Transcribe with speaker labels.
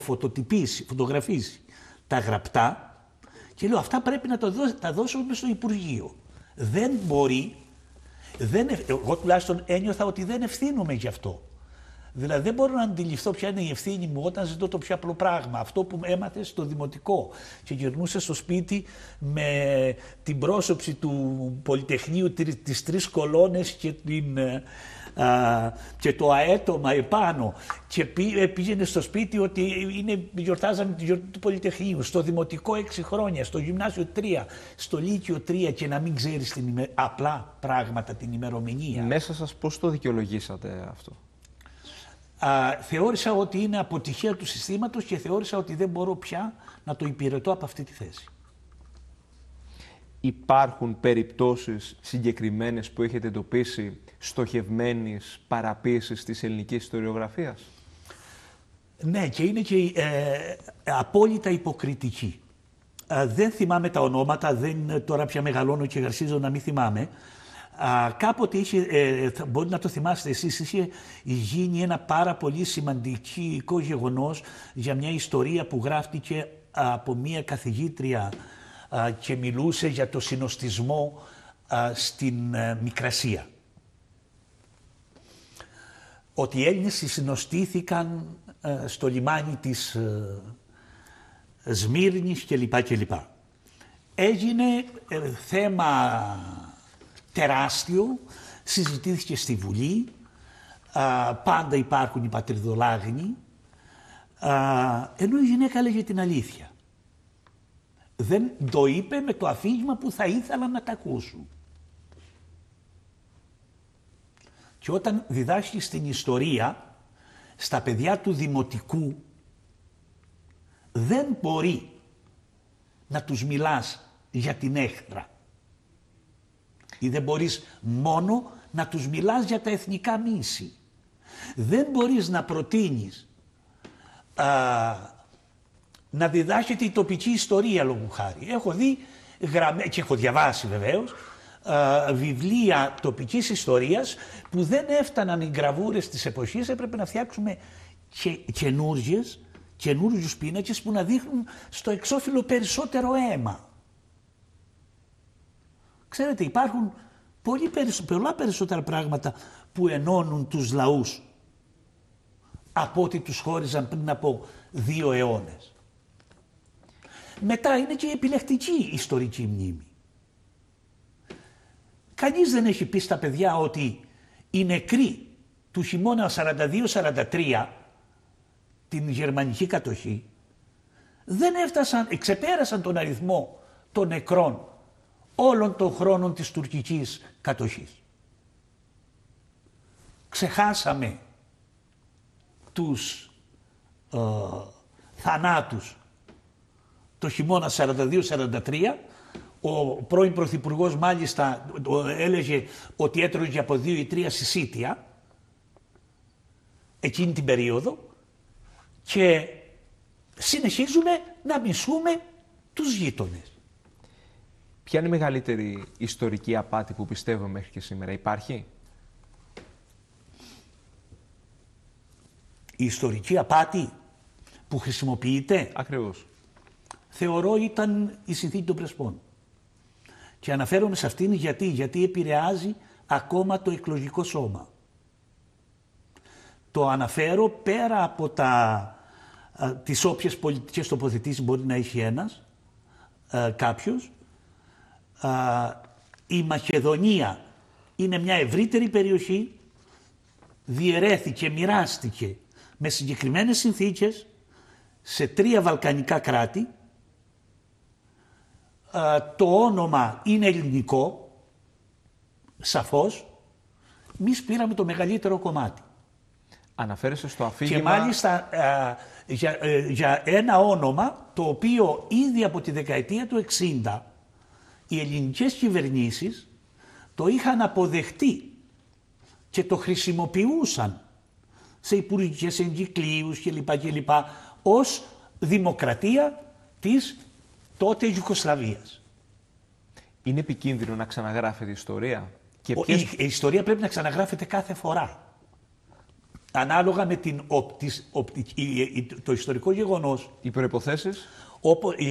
Speaker 1: φωτογραφίσει τα γραπτά και λέω αυτά πρέπει να τα δώσουμε στο Υπουργείο. Δεν μπορεί, εγώ τουλάχιστον ένιωθα ότι δεν ευθύνομαι γι' αυτό. Δηλαδή δεν μπορώ να αντιληφθώ ποια είναι η ευθύνη μου όταν ζητώ το πιο απλό πράγμα. Αυτό που έμαθε στο δημοτικό και γυρνούσε στο σπίτι με την πρόσωψη του Πολυτεχνείου, τις 3 κολόνες και το αέτομα επάνω και πήγαινε στο σπίτι ότι γιορτάζαμε τη γιορτή του Πολυτεχνείου, στο δημοτικό 6 χρόνια, στο γυμνάσιο 3, στο λύκειο 3 και να μην ξέρεις απλά πράγματα, την ημερομηνία.
Speaker 2: Μέσα σας πώς το δικαιολογήσατε αυτό?
Speaker 1: Θεώρησα ότι είναι αποτυχία του συστήματος και θεώρησα ότι δεν μπορώ πια να το υπηρετώ από αυτή τη θέση.
Speaker 2: Υπάρχουν περιπτώσεις συγκεκριμένες που έχετε εντοπίσει στοχευμένης παραποίησης της ελληνικής ιστοριογραφίας?
Speaker 1: Ναι, και είναι και απόλυτα υποκριτική. Δεν θυμάμαι τα ονόματα, τώρα πια μεγαλώνω και αρχίζω να μην θυμάμαι. Κάποτε μπορεί να το θυμάστε εσείς, είχε γίνει ένα πάρα πολύ σημαντικό γεγονός για μια ιστορία που γράφτηκε από μια καθηγήτρια και μιλούσε για το συνοστισμό στην Μικρασία. Ότι οι Έλληνες συνοστήθηκαν στο λιμάνι της Σμύρνης κλπ. Έγινε θέμα τεράστιο, συζητήθηκε στη Βουλή, πάντα υπάρχουν οι πατριδολάγνοι, ενώ η γυναίκα έλεγε την αλήθεια. Δεν το είπε με το αφήγημα που θα ήθελα να τα ακούσουν. Και όταν διδάσκεις την ιστορία στα παιδιά του δημοτικού, δεν μπορεί να τους μιλάς για την έχθρα. Ή δεν μπορείς μόνο να τους μιλάς για τα εθνικά μίση. Δεν μπορείς να προτείνεις να διδάσκεται η τοπική ιστορία λόγου χάρη. Έχω δει και έχω διαβάσει βεβαίως βιβλία τοπικής ιστορίας που δεν έφταναν οι γραβούρες της εποχής, έπρεπε να φτιάξουμε καινούριους πίνακες που να δείχνουν στο εξώφυλλο περισσότερο αίμα. Ξέρετε, υπάρχουν πολλά περισσότερα πράγματα που ενώνουν τους λαούς από ό,τι τους χώριζαν πριν από 2 αιώνες. Μετά είναι και η επιλεκτική ιστορική μνήμη. Κανείς δεν έχει πει στα παιδιά ότι οι νεκροί του χειμώνα 42-43, την γερμανική κατοχή, δεν ξεπέρασαν τον αριθμό των νεκρών όλων των χρόνων της τουρκικής κατοχής. Ξεχάσαμε τους θανάτους το χειμώνα 42-43. Ο πρώην πρωθυπουργός μάλιστα έλεγε ότι έτρωγε από 2 ή 3 συσίτια εκείνη την περίοδο και συνεχίζουμε να μισούμε τους γείτονες.
Speaker 2: Ποια είναι η μεγαλύτερη ιστορική απάτη που πιστεύω μέχρι και σήμερα? Υπάρχει?
Speaker 1: Η ιστορική απάτη που χρησιμοποιείται,
Speaker 2: ακριβώς,
Speaker 1: θεωρώ ήταν η συνθήκη των Πρεσπών. Και αναφέρομαι σε αυτήν γιατί επηρεάζει ακόμα το εκλογικό σώμα. Το αναφέρω πέρα από τις όποιες πολιτικές τοποθετήσεις μπορεί να έχει κάποιος. Η Μακεδονία είναι μια ευρύτερη περιοχή, διαιρέθηκε, μοιράστηκε με συγκεκριμένες συνθήκες σε 3 βαλκανικά κράτη. Το όνομα είναι ελληνικό, σαφώς. Εμείς πήραμε το μεγαλύτερο κομμάτι.
Speaker 2: Αναφέρεσαι στο αφήγημα.
Speaker 1: Και μάλιστα για ένα όνομα το οποίο ήδη από τη δεκαετία του 60 οι ελληνικές κυβερνήσεις το είχαν αποδεχτεί και το χρησιμοποιούσαν σε υπουργικές εγκυκλίους κλπ. Ως δημοκρατία της τότε Ιουγκοσλαβίας.
Speaker 2: Είναι επικίνδυνο να ξαναγράφεται η ιστορία?
Speaker 1: Η ιστορία πρέπει να ξαναγράφεται κάθε φορά. ανάλογα με το ιστορικό γεγονός.
Speaker 2: Οι προϋποθέσεις.